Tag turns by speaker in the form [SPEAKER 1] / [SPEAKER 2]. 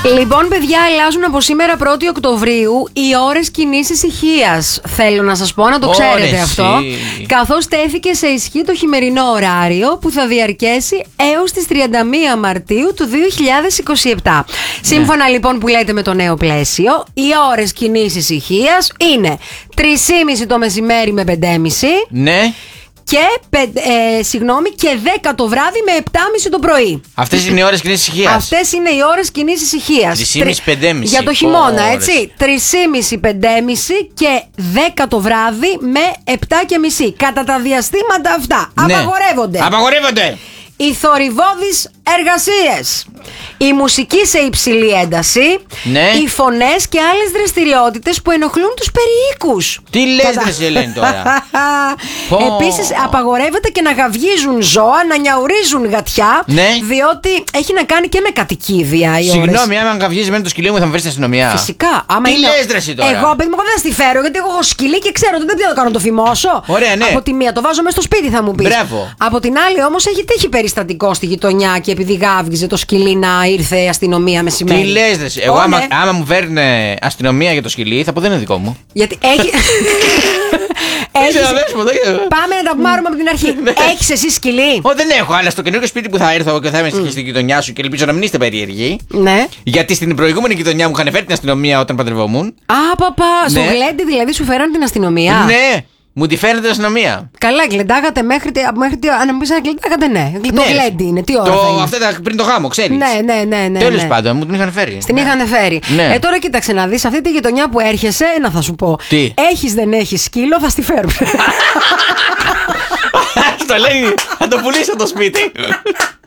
[SPEAKER 1] Λοιπόν, παιδιά, αλλάζουν από σήμερα 1η Οκτωβρίου οι ώρες κοινής ησυχίας. Θέλω να σας πω, να το ξέρετε αυτό. Καθώς τέθηκε σε ισχύ το χειμερινό ωράριο που θα διαρκέσει έως τις 31 Μαρτίου του 2027. Σύμφωνα λοιπόν που λέτε με το νέο πλαίσιο, οι ώρες κοινής ησυχίας είναι 3,5 το μεσημέρι με 5,5.
[SPEAKER 2] Ναι.
[SPEAKER 1] Και 10 το βράδυ με 7,5 το πρωί.
[SPEAKER 2] Αυτές είναι οι ώρες κοινής ησυχίας.
[SPEAKER 1] Αυτές είναι οι ώρες κοινής ησυχίας.
[SPEAKER 2] 3,5-5,5.
[SPEAKER 1] Για το χειμώνα, έτσι. 3,5-5,5 και 10 το βράδυ με 7,5. Κατά τα διαστήματα αυτά.
[SPEAKER 2] Ναι.
[SPEAKER 1] Απαγορεύονται. Οι θορυβώδεις εργασίες, η μουσική σε υψηλή ένταση,
[SPEAKER 2] ναι.
[SPEAKER 1] Οι φωνές και άλλες δραστηριότητες που ενοχλούν τους περιοίκους.
[SPEAKER 2] Τι λες ρε Ελένη τώρα.
[SPEAKER 1] Επίσης απαγορεύεται και να γαυγίζουν ζώα, να νιαουρίζουν γατιά,
[SPEAKER 2] ναι.
[SPEAKER 1] Διότι έχει να κάνει και με κατοικίδια.
[SPEAKER 2] Συγγνώμη, άμα γαυγίζει με το σκυλί μου θα με βρει στην αστυνομία.
[SPEAKER 1] Φυσικά.
[SPEAKER 2] Τι λες ρε εσύ τώρα.
[SPEAKER 1] Εγώ παιδί μου δεν θα στη φέρω γιατί εγώ έχω σκυλί και ξέρω ότι δεν θα το κάνω, το φημώσω.
[SPEAKER 2] Ωραία, ναι.
[SPEAKER 1] Από τη μία το βάζω μέσα στο σπίτι, θα μου πεις.
[SPEAKER 2] Μπράβο.
[SPEAKER 1] Από την άλλη όμως έχει τύχει περιστατικό στη γειτονιά και επειδή γάβγιζε το σκυλί να ήρθε η αστυνομία μεσημέρι.
[SPEAKER 2] Τι λες ρε εσύ. Εγώ άμα μου φέρνει αστυνομία για το σκυλί θα πω δεν είναι δικό μου.
[SPEAKER 1] Γιατί έχει. Πάμε να τα πάρουμε από την αρχή. Έχεις εσύ σκυλί?
[SPEAKER 2] Δεν έχω, αλλά στο καινούργιο σπίτι που θα έρθω και θα είμαι στη γειτονιά σου και ελπίζω να μην είστε περίεργοι.
[SPEAKER 1] Ναι.
[SPEAKER 2] Γιατί στην προηγούμενη γειτονιά μου είχαν φέρει την αστυνομία όταν παντρευόμουν.
[SPEAKER 1] Α, παπά. Στο γλέντι δηλαδή σου φέραν την αστυνομία.
[SPEAKER 2] Ναι. Μου τη φέρνετε την αστυνομία.
[SPEAKER 1] Καλά, γλεντάγατε μέχρι. Αν μου πει να γλεντάγατε, ναι. Το γλέντι είναι, τι ώρα.
[SPEAKER 2] Αυτά πριν το γάμο, ξέρεις.
[SPEAKER 1] Ναι.
[SPEAKER 2] Τέλος πάντων, μου την είχαν φέρει.
[SPEAKER 1] Την είχαν φέρει.
[SPEAKER 2] Ναι.
[SPEAKER 1] Τώρα κοίταξε να δεις, αυτή τη γειτονιά που έρχεσαι, να θα σου πω.
[SPEAKER 2] Τι?
[SPEAKER 1] Έχεις δεν έχεις σκύλο, θα στη φέρουμε.
[SPEAKER 2] Το λέει, θα το πουλήσω το σπίτι.